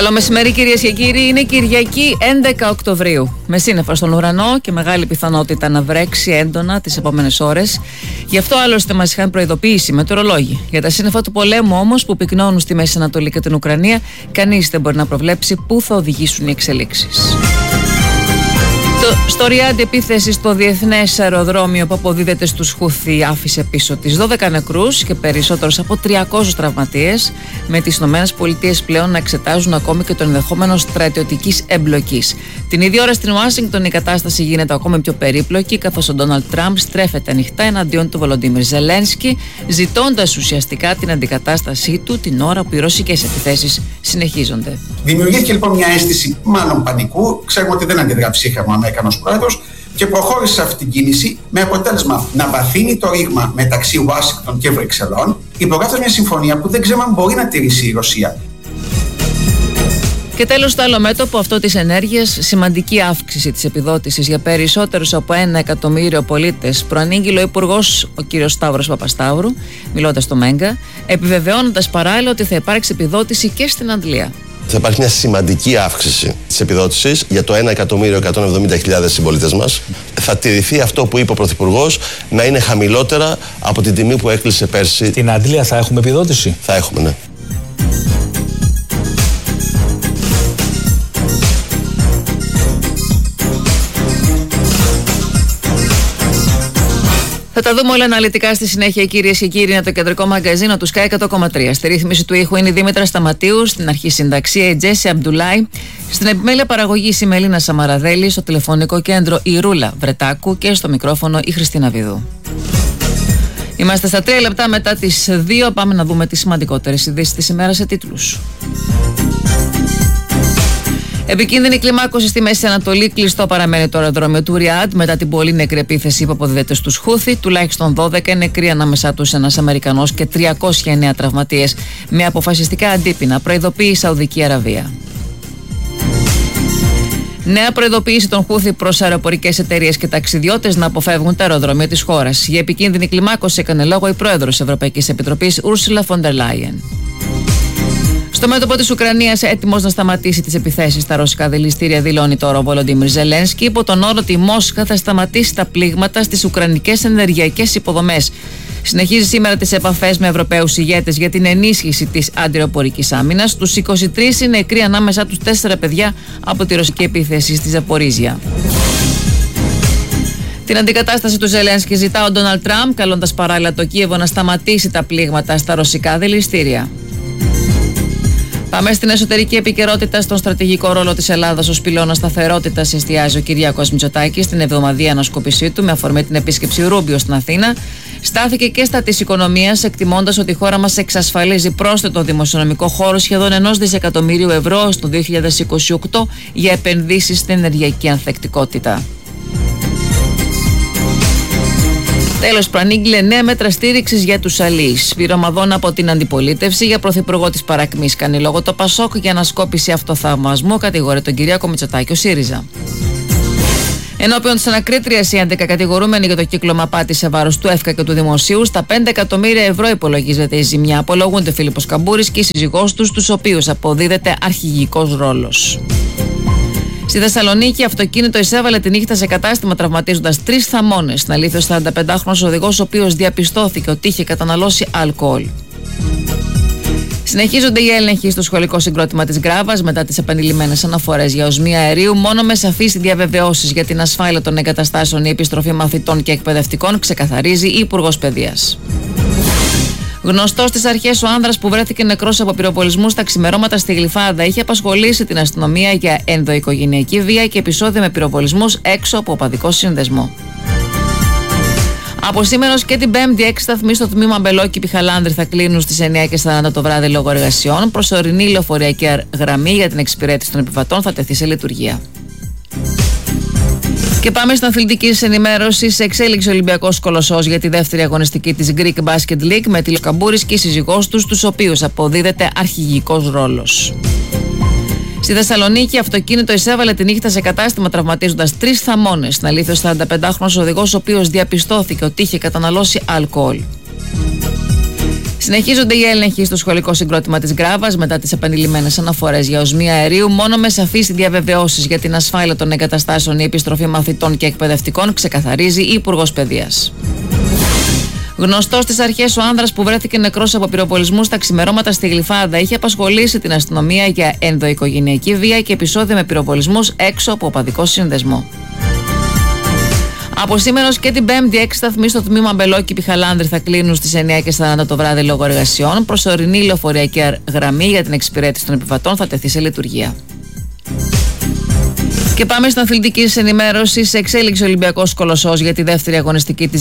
Καλό μεσημέρι κυρίες και κύριοι, είναι Κυριακή 11 Οκτωβρίου. Με σύννεφα στον ουρανό και μεγάλη πιθανότητα να βρέξει έντονα τις επόμενες ώρες. Γι' αυτό άλλωστε μας είχαν προειδοποιήσει οι μετεωρολόγοι. Για τα σύννεφα του πολέμου όμως που πυκνώνουν στη Μέση Ανατολή και την Ουκρανία, κανείς δεν μπορεί να προβλέψει πού θα οδηγήσουν οι εξελίξεις. Στο Ριάντ, επίθεση στο διεθνές αεροδρόμιο που αποδίδεται στους Χούθι άφησε πίσω τις 12 νεκρούς και περισσότερους από 300 τραυματίες, με τις ΗΠΑ πλέον να εξετάζουν ακόμη και το ενδεχόμενο στρατιωτικής εμπλοκής. Την ίδια ώρα στην Ουάσιγκτον η κατάσταση γίνεται ακόμη πιο περίπλοκη, καθώς ο Ντόναλντ Τραμπ στρέφεται ανοιχτά εναντίον του Βολοντίμιρ Ζελένσκι, ζητώντας ουσιαστικά την αντικατάστασή του την ώρα που οι ρωσικές επιθέσεις συνεχίζονται. Δημιουργήθηκε λοιπόν μια αίσθηση μάλλον πανικού. Ξέρουμε ότι δεν αντιδρά ψύχραμα ο Αμερικανός πρόεδρος και προχώρησε σε αυτή την κίνηση με αποτέλεσμα να βαθύνει το ρήγμα μεταξύ Ουάσιγκτον και Βρυξελών, υπογράφοντας μια συμφωνία που δεν ξέρουμε αν μπορεί να τηρήσει η Ρωσία. Και τέλος, στο άλλο μέτωπο αυτό της ενέργειας, σημαντική αύξηση της επιδότησης για περισσότερους από 1 εκατομμύριο πολίτες, προανήγγειλε ο Υπουργός, ο κ. Σταύρος Παπασταύρου, μιλώντας στο Μέγκα, επιβεβαιώνοντας παράλληλα ότι θα υπάρξει επιδότηση και στην Αντλία. Θα υπάρχει μια σημαντική αύξηση της επιδότησης για το 1.170.000 συμπολίτες μας. Θα τηρηθεί αυτό που είπε ο Πρωθυπουργός, να είναι χαμηλότερα από την τιμή που έκλεισε πέρσι. Στην Αντλία θα έχουμε επιδότηση? Θα έχουμε, ναι. Θα τα δούμε όλα αναλυτικά στη συνέχεια, κυρίες και κύριοι. Είναι το κεντρικό μαγκαζίνο του Sky 100,3. Στη ρύθμιση του ήχου είναι η Δήμητρα Σταματίου, στην αρχή συνταξία η Τζέσι Αμπντουλάη, στην επιμέλεια παραγωγή η Μελίνα Σαμαραδέλη, στο τηλεφωνικό κέντρο η Ρούλα Βρετάκου και στο μικρόφωνο η Χριστίνα Βιδού. Είμαστε στα 3 λεπτά μετά τις 2. Πάμε να δούμε τις σημαντικότερες ειδήσεις της ημέρας σε τίτλους. Επικίνδυνη κλιμάκωση στη Μέση Ανατολή, κλειστό παραμένει το αεροδρόμιο του Ριάντ μετά την πολύ νεκρή επίθεση που αποδίδεται στους Χούθι. Τουλάχιστον 12 νεκροί, ανάμεσά τους ένας Αμερικανός και 309 τραυματίες. Με αποφασιστικά αντίπεινα προειδοποιεί η Σαουδική Αραβία. Νέα προειδοποίηση των Χούθι προς αεροπορικές εταιρείες και ταξιδιώτες να αποφεύγουν τα αεροδρόμια της χώρας. Για επικίνδυνη κλιμάκωση έκανε λόγο η πρόεδρος της Ευρωπαϊκής Επιτροπής, Ούρσουλα φον ντερ Λάιεν. Στο μέτωπο της Ουκρανίας, έτοιμος να σταματήσει τις επιθέσεις στα ρωσικά δηληστήρια, δηλώνει τώρα ο Βολοντίμιρ Ζελένσκι, υπό τον όρο ότι η Μόσχα θα σταματήσει τα πλήγματα στις ουκρανικές ενεργειακές υποδομές. Συνεχίζει σήμερα τις επαφές με Ευρωπαίους ηγέτες για την ενίσχυση της αντιαεροπορικής άμυνας. Τους 23 είναι νεκροί, ανάμεσά τους 4 παιδιά από τη ρωσική επίθεση στη Ζαπορίζια. Την αντικατάσταση του Ζελένσκι ζητά ο Ντόναλντ Τραμπ, καλώντας παράλληλα το Κίεβο να σταματήσει τα πλήγματα στα ρωσικά δηληστήρια. Πάμε στην εσωτερική επικαιρότητα. Στον στρατηγικό ρόλο της Ελλάδας ως πυλώνα σταθερότητας εστιάζει ο Κυριάκος Μητσοτάκης στην εβδομαδιαία ανασκόπησή του με αφορμή την επίσκεψη Ρούμπιο στην Αθήνα. Στάθηκε και στα της οικονομίας, εκτιμώντας ότι η χώρα μας εξασφαλίζει πρόσθετο δημοσιονομικό χώρο σχεδόν 1 δισεκατομμυρίου ευρώ στο 2028 για επενδύσεις στην ενεργειακή ανθεκτικότητα. Τέλος, προανήγγειλε νέα μέτρα στήριξης για τους αλείς. Πυρομαδών από την αντιπολίτευση για πρωθυπουργό της παρακμής κάνει λόγο το Πασόκ για ανασκόπηση αυτοθαυμασμού, κατηγορεί τον Κυριάκο Μητσοτάκη ο ΣΥΡΙΖΑ. Ενώπιον της ανακρίτριας, οι 11 κατηγορούμενοι για το κύκλωμα απάτης σε βάρος του ΕΦΚΑ και του Δημοσίου, στα 5 εκατομμύρια ευρώ υπολογίζεται η ζημιά. Απολογούνται Φίλιππος Καμπούρης και η σύζυγός τους, τους οποίους αποδίδεται αρχηγικός ρόλος. Στη Θεσσαλονίκη, αυτοκίνητο εισέβαλε τη νύχτα σε κατάστημα τραυματίζοντας 3 θαμώνες. Στην αλήθεια, ο 45χρονος οδηγός, ο οποίος διαπιστώθηκε ότι είχε καταναλώσει αλκοόλ. Συνεχίζονται οι έλεγχοι στο σχολικό συγκρότημα της Γκράβας μετά τις επανειλημμένες αναφορές για οσμία αερίου. Μόνο με σαφείς διαβεβαιώσεις για την ασφάλεια των εγκαταστάσεων, η επιστροφή μαθητών και εκπαιδευτικών, ξεκαθαρίζει η Υπουργός Παιδείας. Γνωστός στις αρχές, ο άνδρας που βρέθηκε νεκρός από πυροβολισμού στα ξημερώματα στη Γλυφάδα είχε απασχολήσει την αστυνομία για ενδοοικογενειακή βία και επεισόδια με πυροβολισμούς έξω από οπαδικό σύνδεσμο. Από σήμερα και την Πέμπτη, 6 σταθμοί στο τμήμα Μπελόκη Πιχαλάνδρη θα κλείνουν στις 9:40 το βράδυ λόγω εργασιών. Προσωρινή λεωφορειακή γραμμή για την εξυπηρέτηση των επιβατών θα τεθεί σε λειτουργία. Και πάμε στην αθλητική ενημέρωση. Σε εξέλιξη ο Ολυμπιακός Κολοσσός για τη δεύτερη αγωνιστική της Greek Basket League με τη Καμπούρης και η σύζυγός τους, τους οποίους αποδίδεται αρχηγικός ρόλος. Στη Θεσσαλονίκη, αυτοκίνητο εισέβαλε τη νύχτα σε κατάστημα τραυματίζοντας 3 θαμώνες. Στην αλήθεια, ο 45χρονος οδηγός, ο οποίος διαπιστώθηκε ότι είχε καταναλώσει αλκοόλ. Συνεχίζονται οι έλεγχοι στο σχολικό συγκρότημα της Γκράβας μετά τις επανειλημμένες αναφορές για οσμία αερίου. Μόνο με σαφείς διαβεβαιώσεις για την ασφάλεια των εγκαταστάσεων η επιστροφή μαθητών και εκπαιδευτικών, ξεκαθαρίζει η Υπουργός Παιδείας. Γνωστός στις αρχές, ο άνδρας που βρέθηκε νεκρός από πυροβολισμούς στα ξημερώματα στη Γλυφάδα είχε απασχολήσει την αστυνομία για ενδοοικογενειακή βία και επεισόδια με πυροβολισμούς έξω από οπαδικό σύνδεσμο. Από σήμερα ως και την Πέμπτη, 6 σταθμοί στο τμήμα Μπελόκηπη Χαλάνδρη θα κλείνουν στις 9:40 το βράδυ λόγω εργασιών. Προσωρινή λεωφορειακή γραμμή για την εξυπηρέτηση των επιβατών θα τεθεί σε λειτουργία. Και πάμε στην αθλητική ενημέρωση. Σε εξέλιξη ο Ολυμπιακός Κολοσσός για τη δεύτερη αγωνιστική της